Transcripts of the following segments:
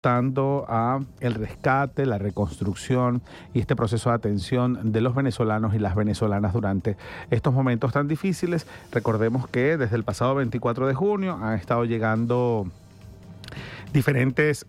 tanto a el rescate, la reconstrucción y este proceso de atención de los venezolanos y las venezolanas durante estos momentos tan difíciles. Recordemos que desde el pasado 24 de junio han estado llegando diferentes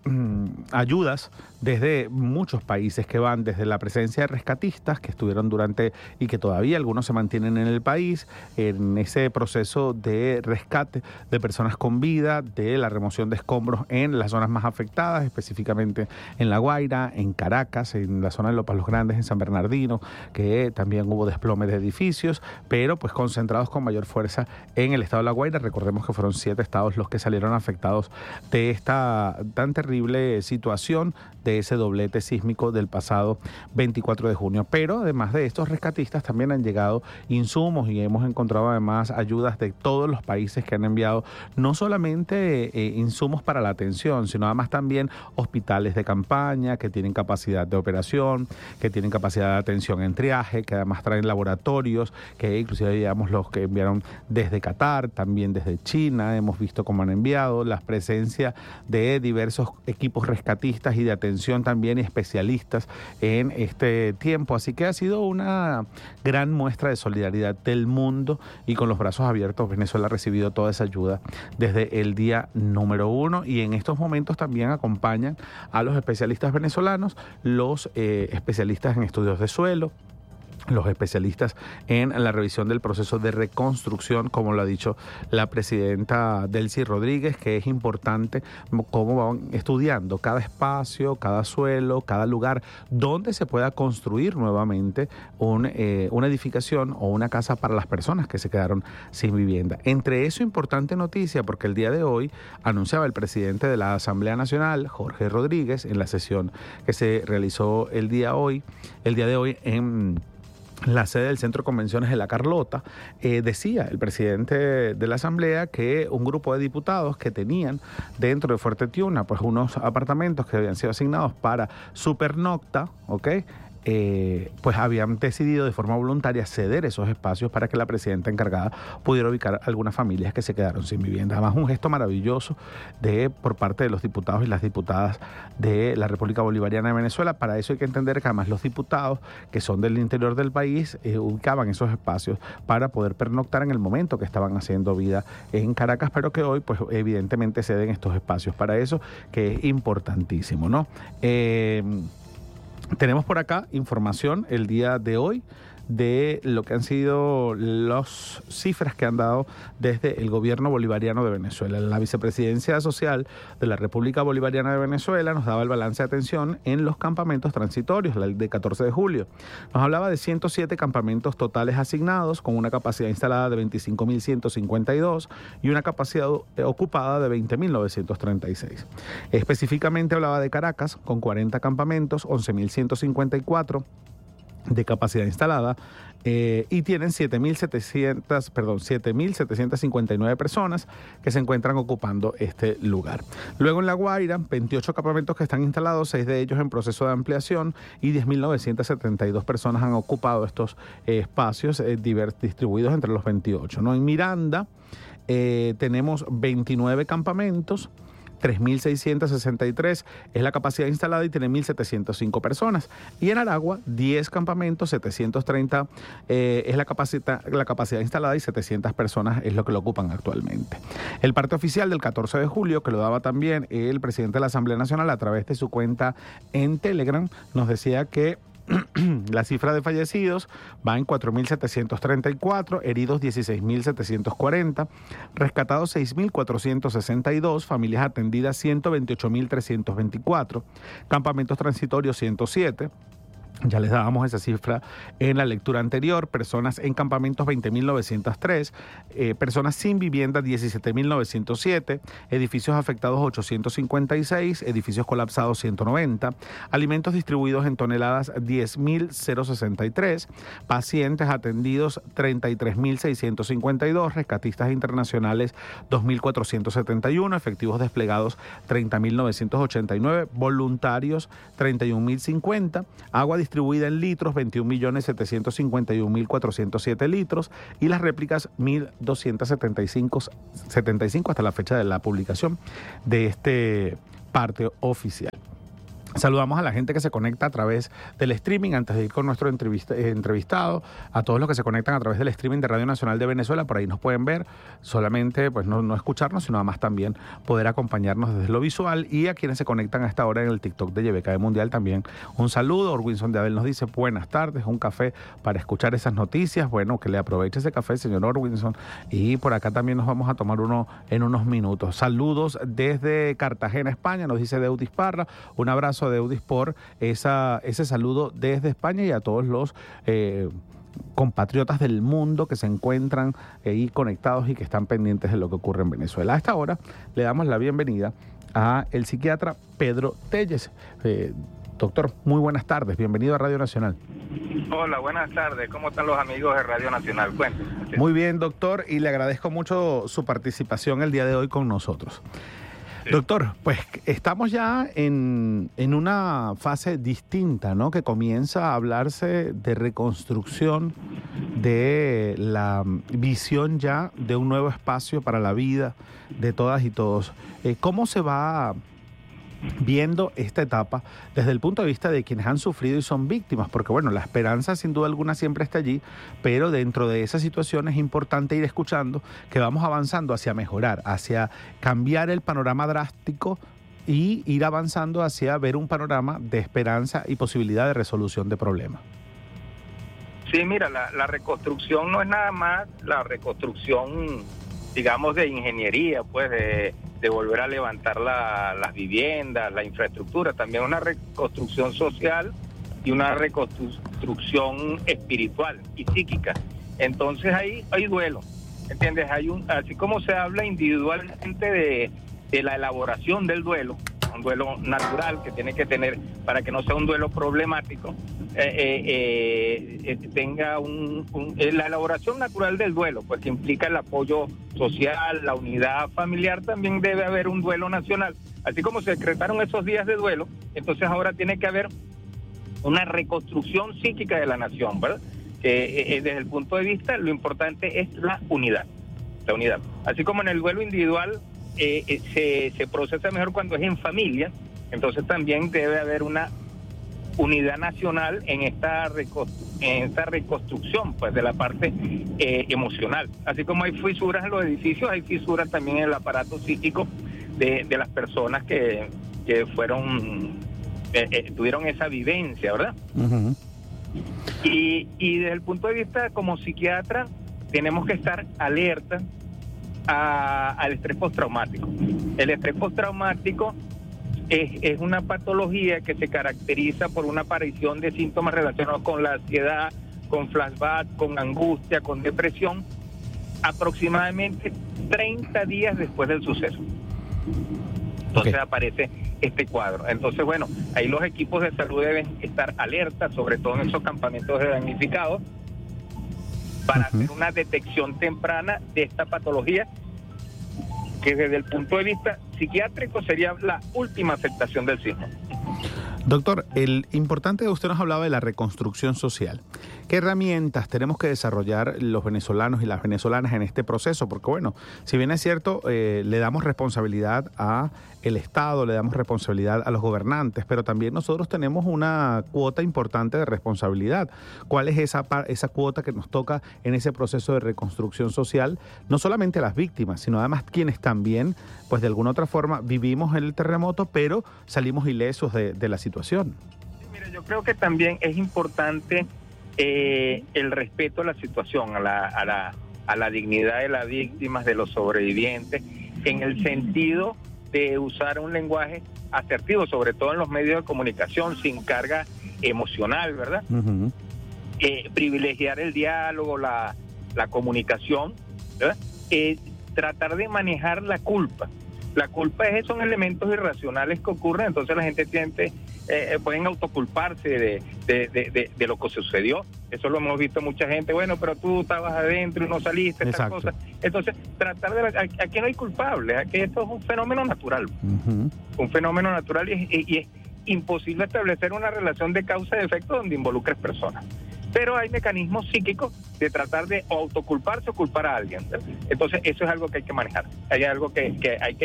ayudas desde muchos países que van desde la presencia de rescatistas que estuvieron durante y que todavía algunos se mantienen en el país en ese proceso de rescate de personas con vida, de la remoción de escombros en las zonas más afectadas, específicamente en La Guaira, en Caracas, en la zona de Los Palos Grandes, en San Bernardino, que también hubo desplome de edificios, pero pues concentrados con mayor fuerza en el estado de La Guaira. Recordemos que fueron 7 estados los que salieron afectados de esta tan terrible situación, de ese doblete sísmico del pasado 24 de junio. Pero además de estos rescatistas también han llegado insumos y hemos encontrado además ayudas de todos los países que han enviado no solamente insumos para la atención, sino además también hospitales de campaña que tienen capacidad de operación, que tienen capacidad de atención en triaje, que además traen laboratorios, que inclusive digamos los que enviaron desde Qatar, también desde China. Hemos visto cómo han enviado la presencia de diversos equipos rescatistas y de atención también y especialistas en este tiempo. Así que ha sido una gran muestra de solidaridad del mundo y con los brazos abiertos Venezuela ha recibido toda esa ayuda desde el día número 1 y en estos momentos también acompañan a los especialistas venezolanos, los especialistas en estudios de suelo, los especialistas en la revisión del proceso de reconstrucción, como lo ha dicho la presidenta Delcy Rodríguez, que es importante cómo van estudiando cada espacio, cada suelo, cada lugar donde se pueda construir nuevamente una edificación o una casa para las personas que se quedaron sin vivienda. Entre eso, importante noticia, porque el día de hoy anunciaba el presidente de la Asamblea Nacional, Jorge Rodríguez, en la sesión que se realizó el día de hoy en la sede del Centro de Convenciones de La Carlota, decía el presidente de la Asamblea que un grupo de diputados que tenían dentro de Fuerte Tiuna pues unos apartamentos que habían sido asignados para su pernocta, ¿ok?, pues habían decidido de forma voluntaria ceder esos espacios para que la presidenta encargada pudiera ubicar algunas familias que se quedaron sin vivienda. Además, un gesto maravilloso por parte de los diputados y las diputadas de la República Bolivariana de Venezuela. Para eso hay que entender que además los diputados que son del interior del país ubicaban esos espacios para poder pernoctar en el momento que estaban haciendo vida en Caracas, pero que hoy pues evidentemente ceden estos espacios para eso, que es importantísimo, ¿no? Tenemos por acá información el día de hoy de lo que han sido las cifras que han dado desde el gobierno bolivariano de Venezuela. La vicepresidencia social de la República Bolivariana de Venezuela nos daba el balance de atención en los campamentos transitorios, el de 14 de julio. Nos hablaba de 107 campamentos totales asignados con una capacidad instalada de 25.152 y una capacidad ocupada de 20.936. Específicamente hablaba de Caracas con 40 campamentos, 11.154 de capacidad instalada y tienen 7.759 personas que se encuentran ocupando este lugar. Luego en La Guaira, 28 campamentos que están instalados, 6 de ellos en proceso de ampliación y 10.972 personas han ocupado estos espacios distribuidos entre los 28, ¿no? En Miranda tenemos 29 campamentos, 3.663 es la capacidad instalada y tiene 1.705 personas. Y en Aragua, 10 campamentos, 730 es la capacidad instalada y 700 personas es lo que lo ocupan actualmente. El parte oficial del 14 de julio, que lo daba también el presidente de la Asamblea Nacional a través de su cuenta en Telegram, nos decía que la cifra de fallecidos va en 4.734, heridos 16.740, rescatados 6.462, familias atendidas 128.324, campamentos transitorios 107. Ya les dábamos esa cifra en la lectura anterior. Personas en campamentos 20.903, personas sin vivienda 17.907, edificios afectados 856, edificios colapsados 190, alimentos distribuidos en toneladas 10.063, pacientes atendidos 33.652, rescatistas internacionales 2.471, efectivos desplegados 30.989, voluntarios 31.050, agua distribuida en litros, 21.751.407 litros, y las réplicas 1.275 hasta la fecha de la publicación de este parte oficial. Saludamos a la gente que se conecta a través del streaming, antes de ir con nuestro entrevistado, a todos los que se conectan a través del streaming de Radio Nacional de Venezuela. Por ahí nos pueden ver, solamente pues no escucharnos, sino además también poder acompañarnos desde lo visual, y a quienes se conectan a esta hora en el TikTok de YBKB Mundial también un saludo. Orwinson de Abel nos dice: buenas tardes, un café para escuchar esas noticias. Bueno, que le aproveche ese café, señor Orwinson, y por acá también nos vamos a tomar uno en unos minutos. Saludos desde Cartagena, España, nos dice Deudis Parra. Un abrazo, Deudis, por ese saludo desde España, y a todos los compatriotas del mundo que se encuentran ahí conectados y que están pendientes de lo que ocurre en Venezuela. A esta hora le damos la bienvenida a el psiquiatra Pedro Telles. Doctor, muy buenas tardes, bienvenido a Radio Nacional. Hola, buenas tardes, ¿cómo están los amigos de Radio Nacional? Cuéntenme. Muy bien, doctor, y le agradezco mucho su participación el día de hoy con nosotros. Sí. Doctor, pues estamos ya en una fase distinta, ¿no? Que comienza a hablarse de reconstrucción, de la visión ya de un nuevo espacio para la vida de todas y todos. ¿Cómo se va viendo esta etapa desde el punto de vista de quienes han sufrido y son víctimas? Porque bueno, la esperanza sin duda alguna siempre está allí, pero dentro de esa situación es importante ir escuchando que vamos avanzando hacia mejorar, hacia cambiar el panorama drástico y ir avanzando hacia ver un panorama de esperanza y posibilidad de resolución de problemas. Sí, mira, la reconstrucción no es nada más la reconstrucción, digamos, de ingeniería, pues de volver a levantar las viviendas, la infraestructura, también una reconstrucción social y una reconstrucción espiritual y psíquica. Entonces ahí hay duelo, ¿entiendes? Así como se habla individualmente de la elaboración del duelo, un duelo natural que tiene que tener para que no sea un duelo problemático, tenga la elaboración natural del duelo, pues que implica el apoyo social, la unidad familiar. También debe haber un duelo nacional, así como se decretaron esos días de duelo. Entonces ahora tiene que haber una reconstrucción psíquica de la nación, ¿verdad? Desde el punto de vista, lo importante es la unidad, así como en el duelo individual se procesa mejor cuando es en familia. Entonces también debe haber una unidad nacional en esta reconstrucción, pues, de la parte emocional. Así como hay fisuras en los edificios, hay fisuras también en el aparato psíquico de las personas que fueron tuvieron esa vivencia, ¿verdad? Uh-huh. Y desde el punto de vista como psiquiatra tenemos que estar alerta al estrés postraumático. El estrés postraumático es una patología que se caracteriza por una aparición de síntomas relacionados con la ansiedad, con flashback, con angustia, con depresión, aproximadamente 30 días después del suceso. Entonces aparece este cuadro. Entonces, bueno, ahí los equipos de salud deben estar alertas, sobre todo en esos campamentos de damnificados, para hacer una detección temprana de esta patología, que desde el punto de vista psiquiátrico sería la última afectación del sismo. Doctor, el importante de usted nos hablaba de la reconstrucción social. ¿Qué herramientas tenemos que desarrollar los venezolanos y las venezolanas en este proceso? Porque bueno, si bien es cierto, le damos responsabilidad a el Estado, le damos responsabilidad a los gobernantes, pero también nosotros tenemos una cuota importante de responsabilidad. ¿Cuál es esa cuota que nos toca en ese proceso de reconstrucción social? No solamente a las víctimas, sino además quienes también, pues de alguna otra forma, vivimos el terremoto, pero salimos ilesos de la situación. Sí, mira, yo creo que también es importante el respeto a la situación, a la dignidad de las víctimas, de los sobrevivientes, en el sentido de usar un lenguaje asertivo, sobre todo en los medios de comunicación, sin carga emocional, ¿verdad? Uh-huh. Privilegiar el diálogo, la comunicación, ¿verdad? Tratar de manejar la culpa. La culpa son elementos irracionales que ocurren, entonces la gente pueden autoculparse de lo que sucedió. Eso lo hemos visto mucha gente. Bueno, pero tú estabas adentro y no saliste, estas cosas. Entonces, tratar de aquí no hay culpables, aquí esto es un fenómeno natural. Uh-huh. Un fenómeno natural y es imposible establecer una relación de causa y efecto donde involucres personas. Pero hay mecanismos psíquicos de tratar de autoculparse o culpar a alguien. Entonces, eso es algo que hay que manejar. Hay algo que hay que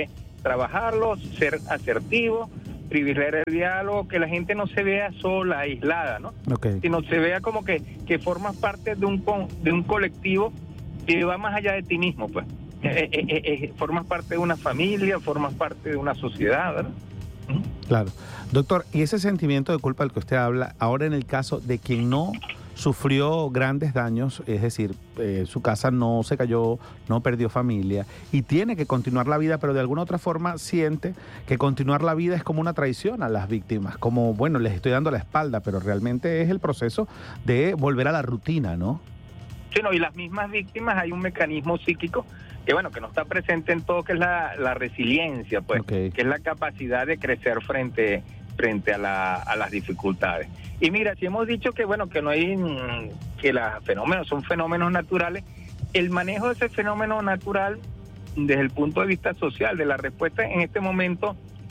trabajarlo, ser asertivo, privilegiar el diálogo, que la gente no se vea sola, aislada, ¿no? Okay. Sino se vea como que formas parte de un colectivo que va más allá de ti mismo, pues. Formas parte de una familia, formas parte de una sociedad, ¿verdad? Claro. Doctor, y ese sentimiento de culpa del que usted habla, ahora en el caso de quien no sufrió grandes daños, es decir, su casa no se cayó, no perdió familia y tiene que continuar la vida, pero de alguna otra forma siente que continuar la vida es como una traición a las víctimas, como, bueno, les estoy dando la espalda, pero realmente es el proceso de volver a la rutina, ¿no? Sí, no, y las mismas víctimas, hay un mecanismo psíquico que, bueno, que no está presente en todo, que es la resiliencia, pues, Okay. que es la capacidad de crecer frente a las dificultades. Y mira, si hemos dicho que, bueno, que no hay, que los fenómenos son fenómenos naturales, el manejo de ese fenómeno natural desde el punto de vista social, de la respuesta en este momento,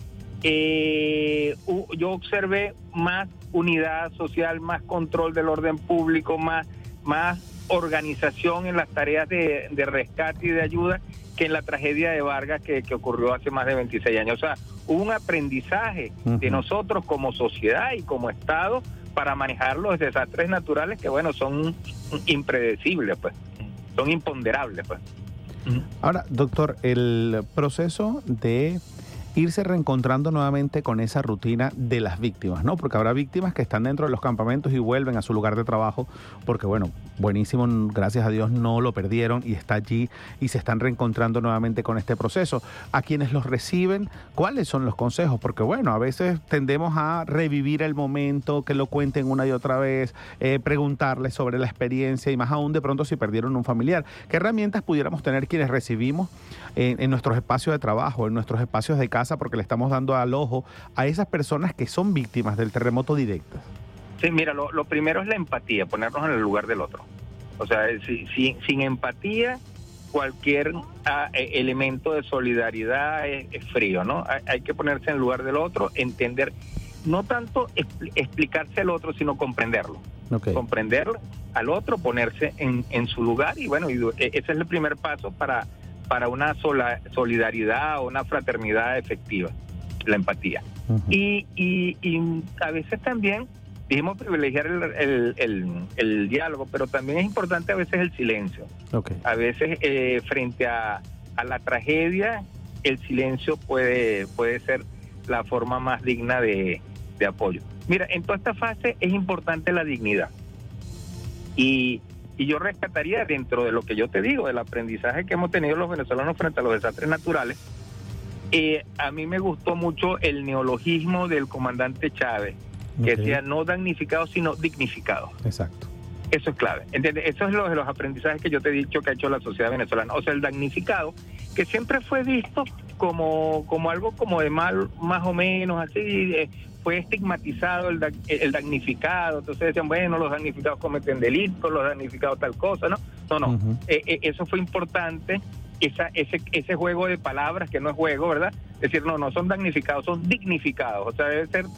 yo observé más unidad social, más control del orden público, más organización en las tareas de rescate y de ayuda que en la tragedia de Vargas que ocurrió hace más de 26 años. O sea, hubo un aprendizaje de nosotros como sociedad y como Estado para manejar los desastres naturales que, bueno, son impredecibles, pues, son imponderables, pues. Ahora, doctor, el proceso de irse reencontrando nuevamente con esa rutina de las víctimas, ¿no? Porque habrá víctimas que están dentro de los campamentos y vuelven a su lugar de trabajo porque, bueno, buenísimo, gracias a Dios no lo perdieron y está allí y se están reencontrando nuevamente con este proceso. A quienes los reciben, ¿cuáles son los consejos? Porque, bueno, a veces tendemos a revivir el momento, que lo cuenten una y otra vez, preguntarles sobre la experiencia y más aún de pronto si perdieron un familiar. ¿Qué herramientas pudiéramos tener quienes recibimos en nuestros espacios de trabajo, en nuestros espacios de casa, porque le estamos dando al ojo a esas personas que son víctimas del terremoto directas? Sí, mira, lo primero es la empatía, ponernos en el lugar del otro. O sea, sin empatía, cualquier elemento de solidaridad es frío, ¿no? Hay que ponerse en el lugar del otro, entender, no tanto explicarse al otro, sino comprenderlo. Okay. Comprender al otro, ponerse en su lugar y, bueno, ese es el primer paso para una solidaridad o una fraternidad efectiva, la empatía. Y a veces también dijimos privilegiar el diálogo, pero también es importante a veces el silencio. Okay. A veces frente a la tragedia, el silencio puede ser la forma más digna de apoyo. Mira, en toda esta fase es importante la dignidad. Y yo rescataría, dentro de lo que yo te digo, del aprendizaje que hemos tenido los venezolanos frente a los desastres naturales, a mí me gustó mucho el neologismo del comandante Chávez, que decía no damnificado, sino dignificado. Exacto. Eso es clave, ¿entiendes? Eso es lo de los aprendizajes que yo te he dicho que ha hecho la sociedad venezolana. O sea, el damnificado, que siempre fue visto como algo como de mal, más o menos, así, fue estigmatizado el damnificado. Entonces decían, bueno, los damnificados cometen delitos, los damnificados tal cosa, ¿no? No. Eso fue importante, ese juego de palabras, que no es juego, ¿verdad? Es decir, no son damnificados, son dignificados. O sea, debe ser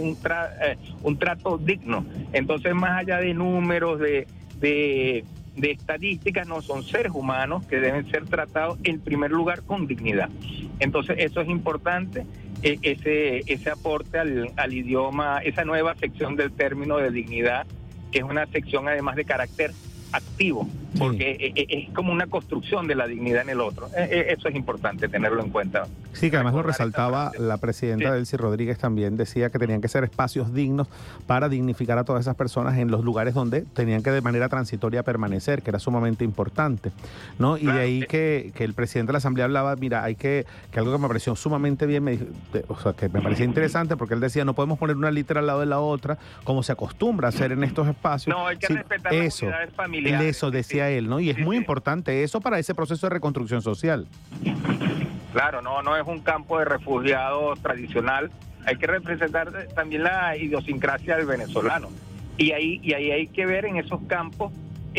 un trato digno. Entonces, más allá de números, de estadísticas, no, son seres humanos que deben ser tratados en primer lugar con dignidad. Entonces, eso es importante, ese aporte al idioma, esa nueva sección del término de dignidad, que es una sección además de carácter activo, porque es como una construcción de la dignidad en el otro. Eso es importante tenerlo en cuenta. Sí, que además lo resaltaba la presidenta Delcy Rodríguez, también decía que tenían que ser espacios dignos para dignificar a todas esas personas en los lugares donde tenían que de manera transitoria permanecer, que era sumamente importante, ¿no? Y de ahí que el presidente de la Asamblea hablaba, mira, que algo que me pareció sumamente bien, o sea, que me parecía interesante, porque él decía, no podemos poner una litera al lado de la otra, como se acostumbra a hacer en estos espacios. No, hay que respetar las unidades familiares. Eso decía él, ¿no? Y es muy importante eso para ese proceso de reconstrucción social. Claro, no es un campo de refugiados tradicional. Hay que representar también la idiosincrasia del venezolano. Y ahí hay que ver en esos campos,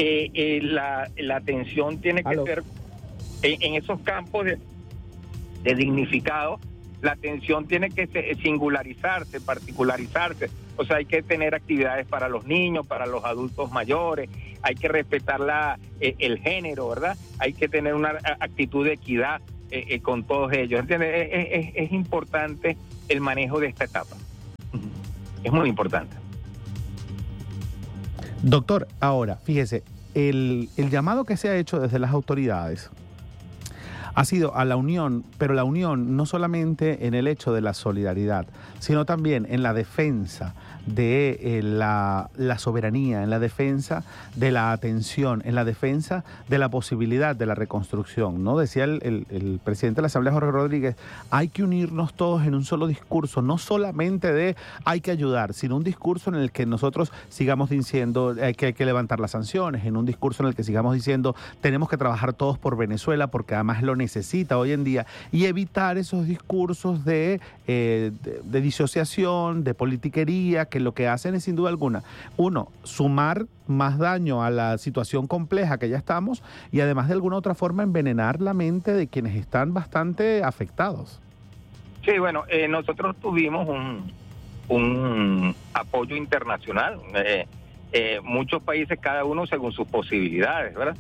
la atención tiene que ser, en esos campos de dignificado, la atención tiene que singularizarse, particularizarse. O sea, hay que tener actividades para los niños, para los adultos mayores, hay que respetar el género, ¿verdad? Hay que tener una actitud de equidad. con todos ellos. ¿Entiendes? Es importante el manejo de esta etapa. Es muy importante. Doctor, ahora, fíjese, el llamado que se ha hecho desde las autoridades ha sido a la unión, pero la unión no solamente en el hecho de la solidaridad, sino también en la defensa de la soberanía, en la defensa de la atención, en la defensa de la posibilidad de la reconstrucción, ¿no? Decía el presidente de la Asamblea, Jorge Rodríguez, hay que unirnos todos en un solo discurso, no solamente de hay que ayudar, sino un discurso en el que nosotros sigamos diciendo que hay que levantar las sanciones, en un discurso en el que sigamos diciendo tenemos que trabajar todos por Venezuela porque además lo necesita hoy en día, y evitar esos discursos de disociación, de politiquería, que lo que hacen es sin duda alguna, uno, sumar más daño a la situación compleja que ya estamos y además de alguna otra forma envenenar la mente de quienes están bastante afectados. Sí, bueno, nosotros tuvimos un apoyo internacional, muchos países, cada uno según sus posibilidades, ¿verdad?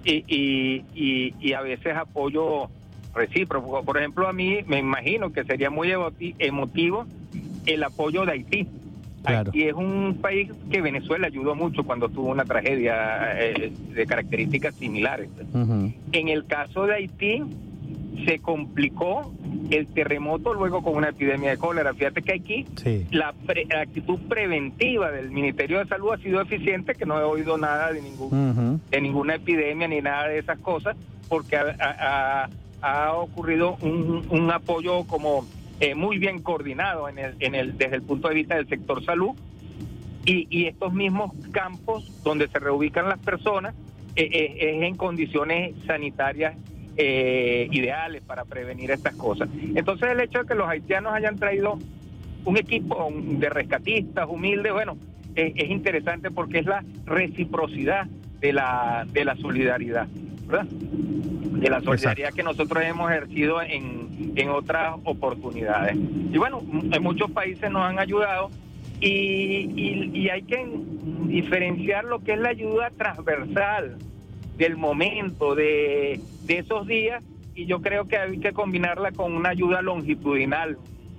Y a veces apoyo recíproco. Por ejemplo, a mí me imagino que sería muy emotivo el apoyo de Haití. Claro. Haití es un país que Venezuela ayudó mucho cuando tuvo una tragedia de características similares. Uh-huh. En el caso de Haití se complicó el terremoto luego con una epidemia de cólera. Fíjate que aquí sí, la actitud preventiva del Ministerio de Salud ha sido eficiente, que no he oído nada de uh-huh, de ninguna epidemia ni nada de esas cosas, porque ha ocurrido un apoyo como muy bien coordinado desde el punto de vista del sector salud, y estos mismos campos donde se reubican las personas es en condiciones sanitarias ideales para prevenir estas cosas. Entonces el hecho de que los haitianos hayan traído un equipo de rescatistas humildes, bueno, es interesante porque es la reciprocidad de la solidaridad, ¿verdad? De la solidaridad que nosotros hemos ejercido en otras oportunidades. Y bueno, en muchos países nos han ayudado y hay que diferenciar lo que es la ayuda transversal del momento, de esos días, y yo creo que hay que combinarla con una ayuda longitudinal,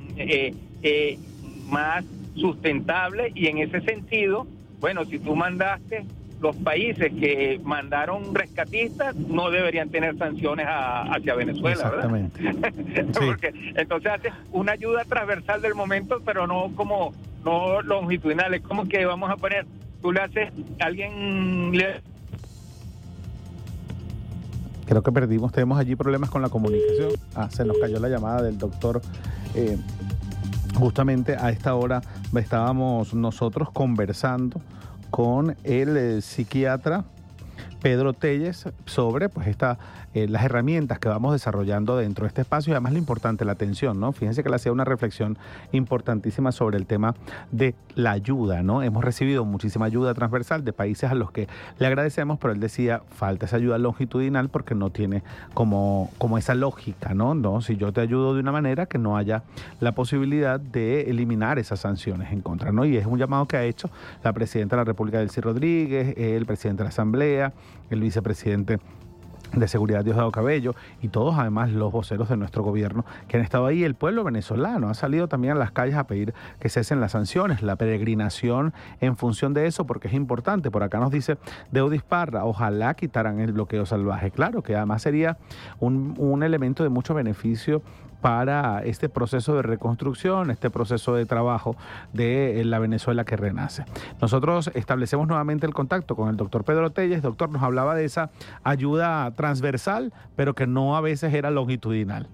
más sustentable, y en ese sentido, bueno, si tú mandaste, los países que mandaron rescatistas no deberían tener sanciones hacia Venezuela, exactamente, ¿verdad? Porque entonces hace una ayuda transversal del momento, pero no longitudinal. Es como que vamos a poner, tú le haces, Creo que tenemos allí problemas con la comunicación. Se nos cayó la llamada del doctor. Justamente a esta hora estábamos nosotros conversando con el psiquiatra Pedro Telles sobre pues las herramientas que vamos desarrollando dentro de este espacio, y además lo importante, la atención, ¿no? Fíjense que le hacía una reflexión importantísima sobre el tema de la ayuda, ¿no? Hemos recibido muchísima ayuda transversal de países a los que le agradecemos, pero él decía, falta esa ayuda longitudinal porque no tiene como esa lógica, ¿no? Si yo te ayudo de una manera, que no haya la posibilidad de eliminar esas sanciones en contra, ¿no? Y es un llamado que ha hecho la presidenta de la República, Delcy Rodríguez, el presidente de la Asamblea, el vicepresidente de Seguridad, Diosdado Cabello, y todos además los voceros de nuestro gobierno que han estado ahí. El pueblo venezolano ha salido también a las calles a pedir que cesen las sanciones, la peregrinación en función de eso, porque es importante. Por acá nos dice Deudis Parra, ojalá quitaran el bloqueo salvaje. Claro que además sería un elemento de mucho beneficio para este proceso de reconstrucción, este proceso de trabajo de la Venezuela que renace. Nosotros establecemos nuevamente el contacto con el doctor Pedro Telles. Doctor, nos hablaba de esa ayuda transversal, pero que no a veces era longitudinal.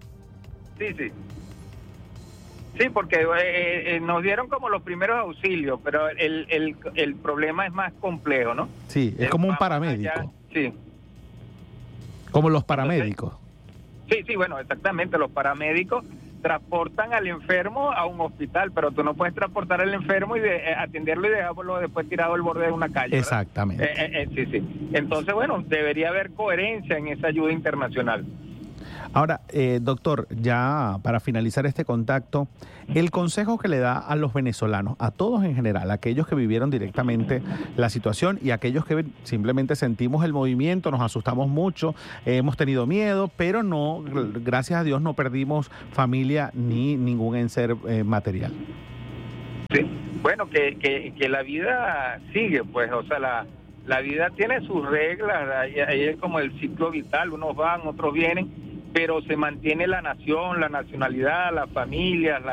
Sí, porque nos dieron como los primeros auxilios, pero el problema es más complejo, ¿no? Sí, es como un paramédico. Allá, sí. Como los paramédicos. Sí, bueno, exactamente. Los paramédicos transportan al enfermo a un hospital, pero tú no puedes transportar al enfermo y atenderlo y dejarlo después tirado al borde de una calle, ¿verdad? Exactamente. Sí. Entonces, bueno, debería haber coherencia en esa ayuda internacional. Ahora, doctor, ya para finalizar este contacto, el consejo que le da a los venezolanos, a todos en general, aquellos que vivieron directamente la situación y aquellos que simplemente sentimos el movimiento, nos asustamos mucho, hemos tenido miedo, pero no, gracias a Dios no perdimos familia ni ningún ser material. Sí, bueno, que la vida sigue, pues, o sea, la vida tiene sus reglas, ahí es como el ciclo vital, unos van, otros vienen, pero se mantiene la nación, la nacionalidad, la familia,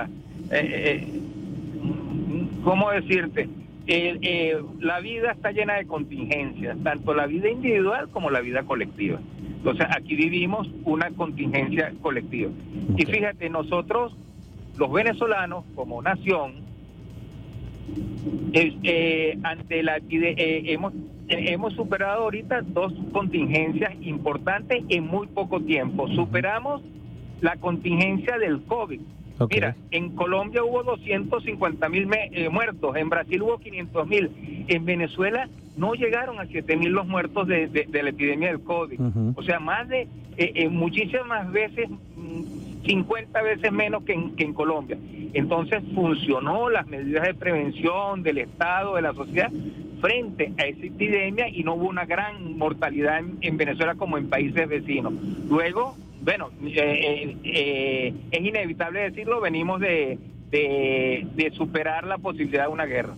¿cómo decirte? La vida está llena de contingencias, tanto la vida individual como la vida colectiva. Entonces, aquí vivimos una contingencia colectiva. Okay. Y fíjate, nosotros, los venezolanos, como nación, ante la hemos superado ahorita 2 contingencias importantes en muy poco tiempo. Superamos la contingencia del COVID. Okay. Mira, en Colombia hubo 250,000 muertos, en Brasil hubo 500,000, en Venezuela no llegaron a 7,000 los muertos de la epidemia del COVID. O sea, más de muchísimas veces, 50 veces menos que en Colombia. Entonces funcionó las medidas de prevención del Estado, de la sociedad, frente a esa epidemia, y no hubo una gran mortalidad en Venezuela como en países vecinos. Luego, bueno, es inevitable decirlo, venimos de superar la posibilidad de una guerra.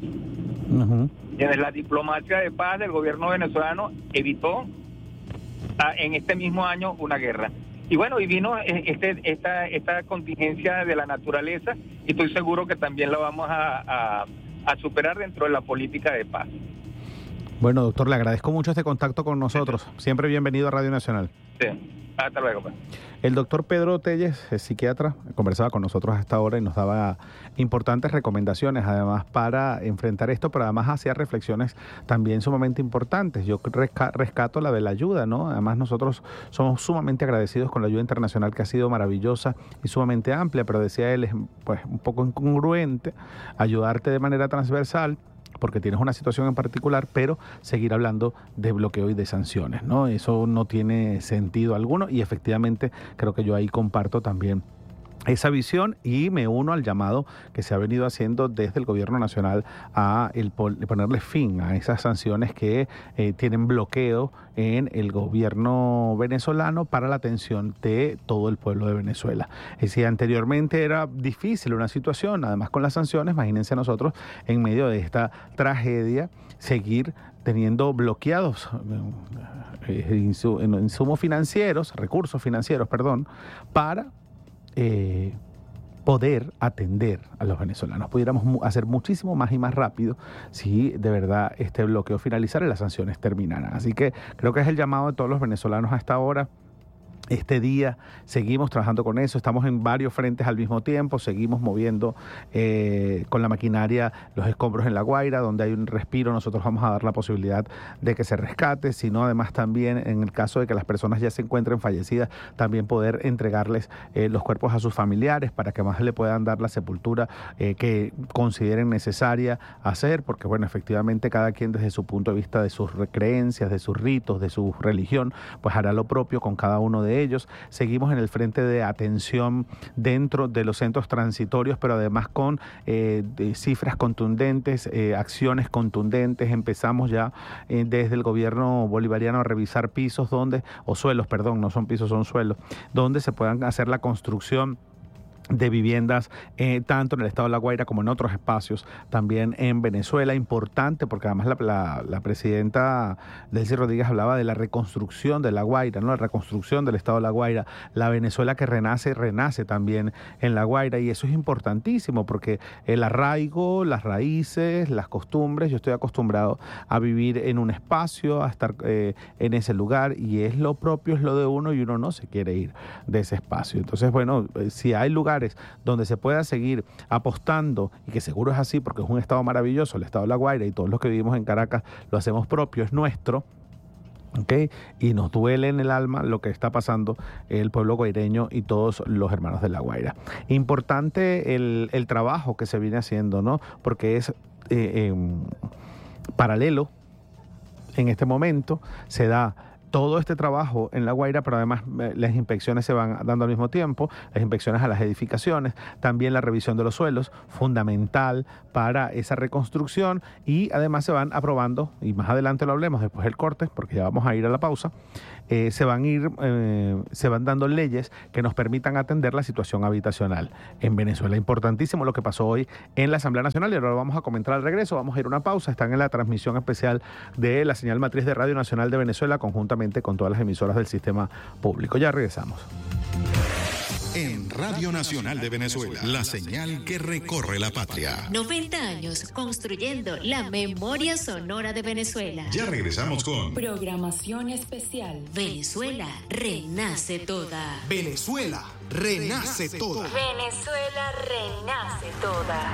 La diplomacia de paz del gobierno venezolano evitó en este mismo año una guerra. Y bueno, y vino esta contingencia de la naturaleza, y estoy seguro que también la vamos a superar dentro de la política de paz. Bueno, doctor, le agradezco mucho este contacto con nosotros. Siempre bienvenido a Radio Nacional. Sí, hasta luego, pues. El doctor Pedro Telles, es psiquiatra, conversaba con nosotros a esta hora y nos daba importantes recomendaciones, además, para enfrentar esto, pero además hacía reflexiones también sumamente importantes. Yo rescato la de la ayuda, ¿no? Además, nosotros somos sumamente agradecidos con la ayuda internacional, que ha sido maravillosa y sumamente amplia, pero decía él, es pues un poco incongruente ayudarte de manera transversal porque tienes una situación en particular, pero seguir hablando de bloqueo y de sanciones, ¿no? Eso no tiene sentido alguno, y efectivamente creo que yo ahí comparto también esa visión, y me uno al llamado que se ha venido haciendo desde el gobierno nacional a ponerle fin a esas sanciones que tienen bloqueo en el gobierno venezolano para la atención de todo el pueblo de Venezuela. Si anteriormente era difícil una situación, además con las sanciones, imagínense nosotros en medio de esta tragedia seguir teniendo bloqueados insumos financieros, recursos financieros, para poder atender a los venezolanos. Pudiéramos hacer muchísimo más y más rápido si de verdad este bloqueo finalizara y las sanciones terminaran. Así que creo que es el llamado de todos los venezolanos a esta hora. Este día seguimos trabajando con eso, estamos en varios frentes al mismo tiempo, seguimos moviendo con la maquinaria los escombros en La Guaira, donde hay un respiro. Nosotros vamos a dar la posibilidad de que se rescate, sino además también en el caso de que las personas ya se encuentren fallecidas, también poder entregarles los cuerpos a sus familiares para que más le puedan dar la sepultura que consideren necesaria hacer, porque bueno, efectivamente cada quien desde su punto de vista, de sus creencias, de sus ritos, de su religión, pues hará lo propio con cada uno de ellos. Seguimos en el frente de atención dentro de los centros transitorios, pero además con cifras contundentes, acciones contundentes. Empezamos ya desde el gobierno bolivariano a revisar pisos suelos, no son pisos, son suelos, donde se puedan hacer la construcción de viviendas tanto en el estado de La Guaira como en otros espacios también en Venezuela. Importante porque además la presidenta Delcy Rodríguez hablaba de la reconstrucción de La Guaira, ¿no? La reconstrucción del estado de La Guaira, la Venezuela que renace también en La Guaira, y eso es importantísimo porque el arraigo, las raíces, las costumbres, yo estoy acostumbrado a vivir en un espacio, a estar en ese lugar, y es lo propio, es lo de uno, y uno no se quiere ir de ese espacio. Entonces, bueno, si hay lugares donde se pueda seguir apostando, y que seguro es así porque es un estado maravilloso, el estado de La Guaira, y todos los que vivimos en Caracas lo hacemos propio, es nuestro, ¿okay? Y nos duele en el alma lo que está pasando el pueblo guaireño y todos los hermanos de La Guaira. Importante el trabajo que se viene haciendo, ¿no? Porque es paralelo en este momento, se da todo este trabajo en La Guaira, pero además las inspecciones se van dando al mismo tiempo, las inspecciones a las edificaciones, también la revisión de los suelos, fundamental para esa reconstrucción, y además se van aprobando, y más adelante lo hablemos después del corte, porque ya vamos a ir a la pausa, se van dando leyes que nos permitan atender la situación habitacional en Venezuela. Importantísimo lo que pasó hoy en la Asamblea Nacional, y ahora lo vamos a comentar al regreso. Vamos a ir a una pausa. Están en la transmisión especial de la señal matriz de Radio Nacional de Venezuela, conjuntamente con todas las emisoras del sistema público. Ya regresamos. En Radio Nacional de Venezuela, la señal que recorre la patria. 90 años construyendo la memoria sonora de Venezuela. Ya regresamos con programación especial. Venezuela renace toda. Venezuela renace toda. Venezuela renace toda.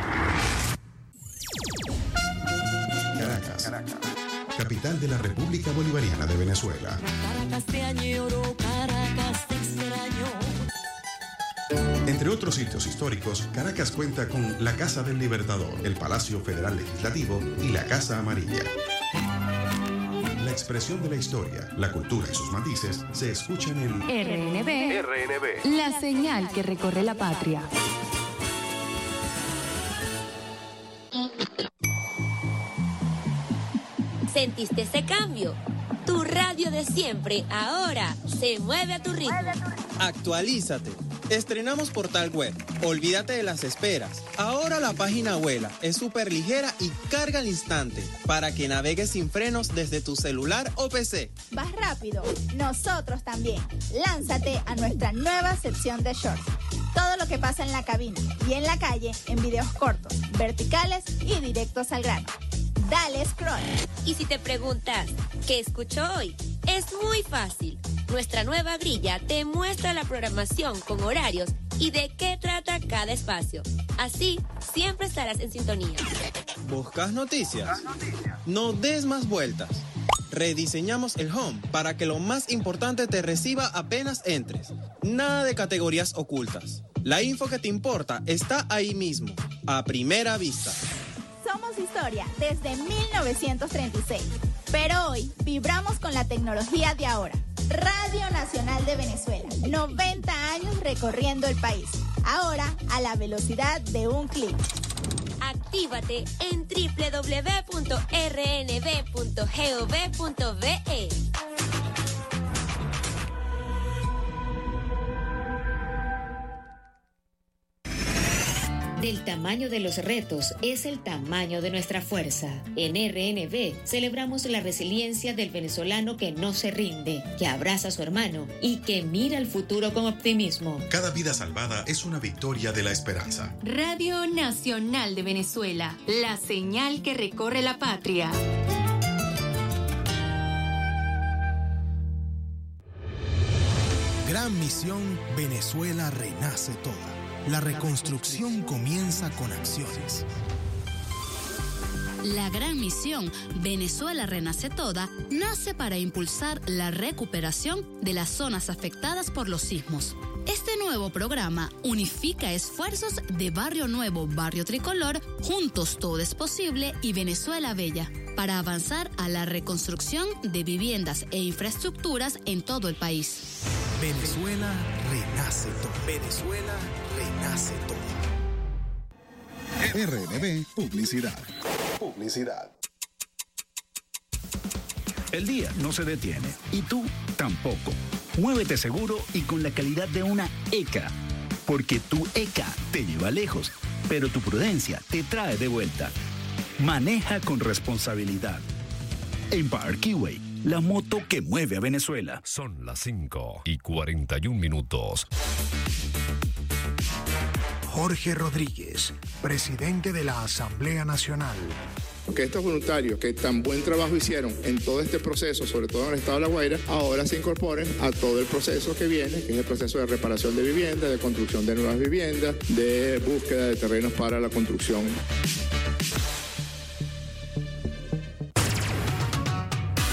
Caracas, capital de la República Bolivariana de Venezuela. Caracas te añoro, Caracas te extraño. Entre otros sitios históricos, Caracas cuenta con la Casa del Libertador, el Palacio Federal Legislativo y la Casa Amarilla. La expresión de la historia, la cultura y sus matices se escuchan en RNB, la señal que recorre la patria. ¿Sentiste ese cambio? Tu radio de siempre ahora se mueve a tu ritmo. Actualízate. Estrenamos portal web. Olvídate de las esperas. Ahora la página vuela, es súper ligera y carga al instante para que navegues sin frenos desde tu celular o PC. Vas rápido, nosotros también. Lánzate a nuestra nueva sección de shorts. Todo lo que pasa en la cabina y en la calle en videos cortos, verticales y directos al grano. Dale scroll. Y si te preguntas, ¿qué escucho hoy? Es muy fácil. Nuestra nueva grilla te muestra la programación con horarios y de qué trata cada espacio. Así, siempre estarás en sintonía. ¿Buscas noticias? No des más vueltas. Rediseñamos el home para que lo más importante te reciba apenas entres. Nada de categorías ocultas. La info que te importa está ahí mismo, a primera vista. Somos historia desde 1936, pero hoy vibramos con la tecnología de ahora. Radio Nacional de Venezuela, 90 años recorriendo el país, ahora a la velocidad de un clic. Actívate en www.rnb.gov.be. Del tamaño de los retos es el tamaño de nuestra fuerza. En RNB celebramos la resiliencia del venezolano que no se rinde, que abraza a su hermano y que mira al futuro con optimismo. Cada vida salvada es una victoria de la esperanza. Radio Nacional de Venezuela, la señal que recorre la patria. Gran misión, Venezuela renace toda. La reconstrucción comienza con acciones. La gran misión Venezuela renace toda nace para impulsar la recuperación de las zonas afectadas por los sismos. Este nuevo programa unifica esfuerzos de Barrio Nuevo, Barrio Tricolor, Juntos Todo es Posible y Venezuela Bella, para avanzar a la reconstrucción de viviendas e infraestructuras en todo el país. Venezuela renace todo. Venezuela renace todo. RNB Publicidad. El día no se detiene y tú tampoco. Muévete seguro y con la calidad de una ECA. Porque tu ECA te lleva lejos, pero tu prudencia te trae de vuelta. Maneja con responsabilidad. Empire Keyway, la moto que mueve a Venezuela. Son las 5:41. Jorge Rodríguez, presidente de la Asamblea Nacional. Que estos voluntarios que tan buen trabajo hicieron en todo este proceso, sobre todo en el estado de La Guaira, ahora se incorporen a todo el proceso que viene, que es el proceso de reparación de viviendas, de construcción de nuevas viviendas, de búsqueda de terrenos para la construcción.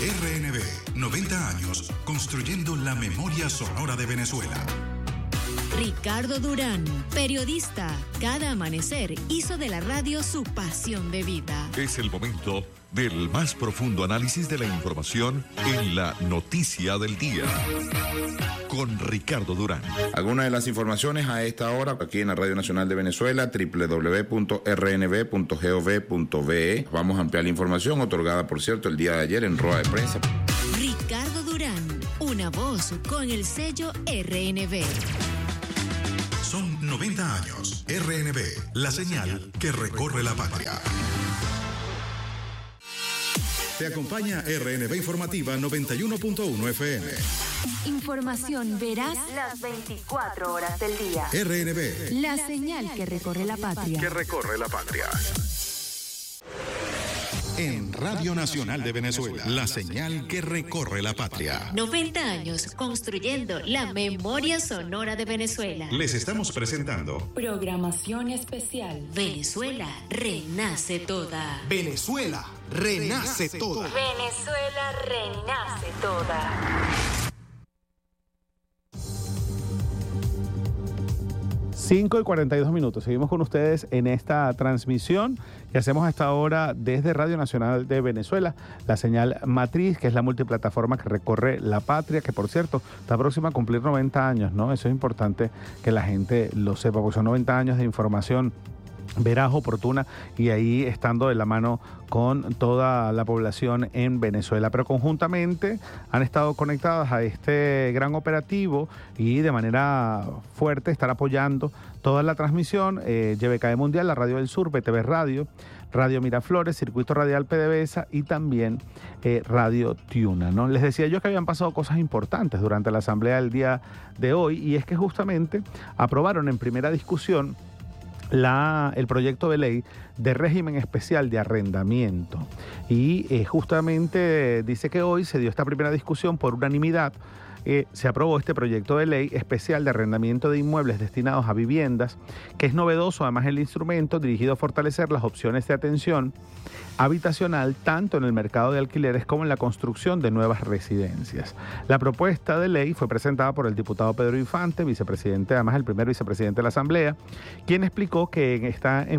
RNB, 90 años construyendo la memoria sonora de Venezuela. Ricardo Durán, periodista, cada amanecer hizo de la radio su pasión de vida. Es el momento del más profundo análisis de la información en la noticia del día. Con Ricardo Durán. Algunas de las informaciones a esta hora aquí en la Radio Nacional de Venezuela, www.rnb.gov.be. Vamos a ampliar la información otorgada, por cierto, el día de ayer en rueda de prensa. Ricardo Durán, una voz con el sello RNB. Son 90 años. RNB, la señal que recorre la patria. Te acompaña RNB Informativa 91.1 FM. Información veraz las 24 horas del día. RNB, la señal que recorre la patria. Que recorre la patria. En Radio Nacional de Venezuela, la señal que recorre la patria. 90 años construyendo la memoria sonora de Venezuela. Les estamos presentando Programación especial. Venezuela renace toda. Venezuela renace toda. Venezuela renace toda. 5:42. Seguimos con ustedes en esta transmisión que hacemos a esta hora desde Radio Nacional de Venezuela, la señal matriz, que es la multiplataforma que recorre la patria, que por cierto está próxima a cumplir 90 años, ¿no? Eso es importante que la gente lo sepa, porque son 90 años de información veraz, oportuna, y ahí estando de la mano con toda la población en Venezuela. Pero conjuntamente han estado conectadas a este gran operativo y de manera fuerte estar apoyando toda la transmisión, YBKE Mundial, la Radio del Sur, BTV Radio, Radio Miraflores, Circuito Radial PDVSA y también Radio Tiuna, ¿no? Les decía yo que habían pasado cosas importantes durante la asamblea del día de hoy, y es que justamente aprobaron en primera discusión el proyecto de ley de régimen especial de arrendamiento, y justamente dice que hoy se dio esta primera discusión por unanimidad. Se aprobó este proyecto de ley especial de arrendamiento de inmuebles destinados a viviendas, que es novedoso además el instrumento dirigido a fortalecer las opciones de atención habitacional tanto en el mercado de alquileres como en la construcción de nuevas residencias. La propuesta de ley fue presentada por el diputado Pedro Infante, vicepresidente, además el primer vicepresidente de la Asamblea, quien explicó que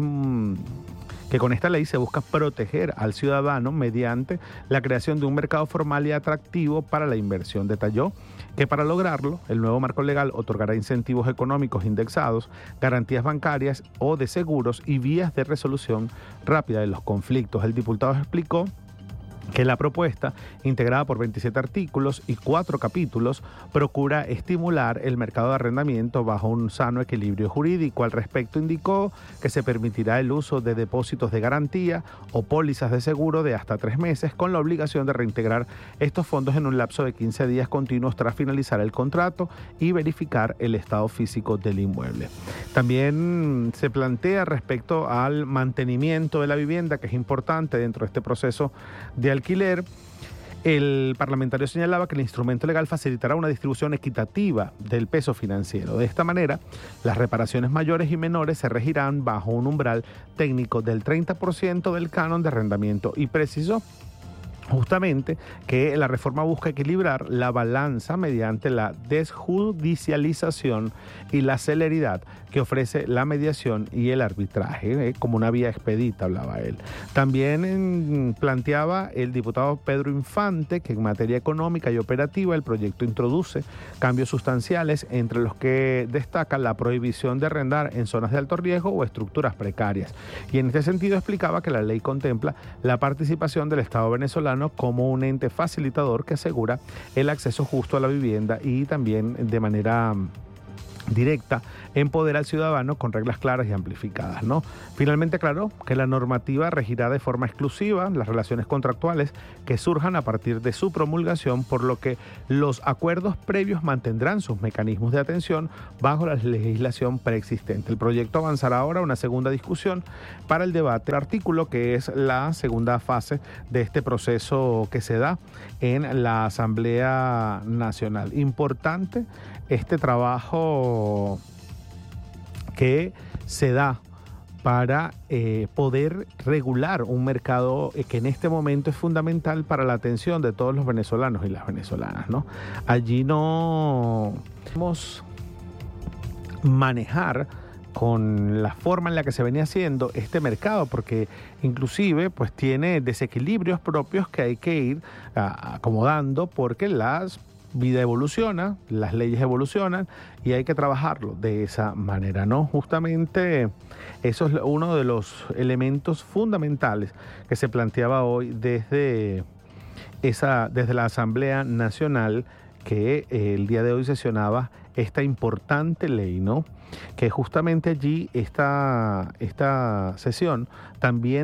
con esta ley se busca proteger al ciudadano mediante la creación de un mercado formal y atractivo para la inversión. Detalló que para lograrlo, el nuevo marco legal otorgará incentivos económicos indexados, garantías bancarias o de seguros y vías de resolución rápida de los conflictos. El diputado explicó que la propuesta, integrada por 27 artículos y 4 capítulos, procura estimular el mercado de arrendamiento bajo un sano equilibrio jurídico. Al respecto, indicó que se permitirá el uso de depósitos de garantía o pólizas de seguro de hasta 3 meses, con la obligación de reintegrar estos fondos en un lapso de 15 días continuos tras finalizar el contrato y verificar el estado físico del inmueble. También se plantea respecto al mantenimiento de la vivienda, que es importante dentro de este proceso de alquiler. El parlamentario señalaba que el instrumento legal facilitará una distribución equitativa del peso financiero. De esta manera, las reparaciones mayores y menores se regirán bajo un umbral técnico del 30% del canon de arrendamiento, y precisó justamente que la reforma busca equilibrar la balanza mediante la desjudicialización y la celeridad que ofrece la mediación y el arbitraje, como una vía expedita, hablaba él. También planteaba el diputado Pedro Infante que en materia económica y operativa el proyecto introduce cambios sustanciales, entre los que destaca la prohibición de arrendar en zonas de alto riesgo o estructuras precarias. Y en este sentido explicaba que la ley contempla la participación del Estado venezolano como un ente facilitador que asegura el acceso justo a la vivienda y también de manera directa empodera al ciudadano con reglas claras y amplificadas, ¿no? Finalmente aclaró que la normativa regirá de forma exclusiva las relaciones contractuales que surjan a partir de su promulgación, por lo que los acuerdos previos mantendrán sus mecanismos de atención bajo la legislación preexistente. El proyecto avanzará ahora a una segunda discusión para el debate del artículo, que es la segunda fase de este proceso que se da en la Asamblea Nacional. Importante este trabajo que se da para poder regular un mercado que en este momento es fundamental para la atención de todos los venezolanos y las venezolanas, ¿no? Allí no hemos manejar con la forma en la que se venía haciendo este mercado, porque inclusive pues tiene desequilibrios propios que hay que ir acomodando, porque la vida evoluciona, las leyes evolucionan y hay que trabajarlo de esa manera, ¿no? Justamente eso es uno de los elementos fundamentales que se planteaba hoy desde la Asamblea Nacional, que el día de hoy sesionaba esta importante ley, ¿no? Que justamente allí esta sesión también